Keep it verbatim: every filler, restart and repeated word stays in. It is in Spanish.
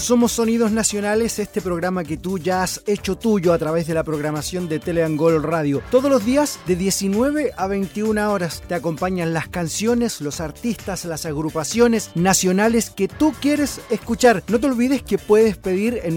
Somos Sonidos Nacionales, este programa que tú ya has hecho tuyo a través de la programación de Teleangol Radio. Todos los días de diecinueve a veintiuna horas te acompañan las canciones, los artistas, las agrupaciones nacionales que tú quieres escuchar. No te olvides que puedes pedir en